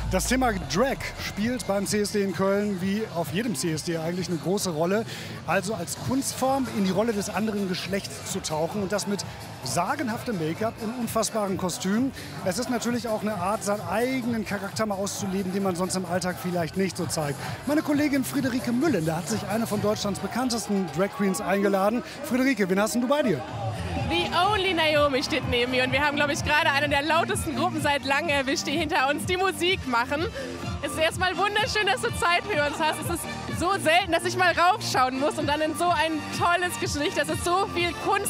Das Thema Drag spielt beim CSD in Köln wie auf jedem CSD eigentlich eine große Rolle. Also als Kunstform in die Rolle des anderen Geschlechts zu tauchen und das mit sagenhaftem Make-up und unfassbaren Kostümen. Es ist natürlich auch eine Art, seinen eigenen Charakter mal auszuleben, den man sonst im Alltag vielleicht nicht so zeigt. Meine Kollegin Friederike Müllender hat sich eine von Deutschlands bekanntesten Drag Queens eingeladen. Friederike, wen hast denn du bei dir? The Only Naomi steht neben mir und wir haben, glaube ich, gerade eine der lautesten Gruppen seit langem erwischt, die hinter uns die Musik machen. Es ist erstmal wunderschön, dass du Zeit für uns hast. Es ist so selten, dass ich mal raufschauen muss und dann in so ein tolles Gesicht. Das ist so viel Kunst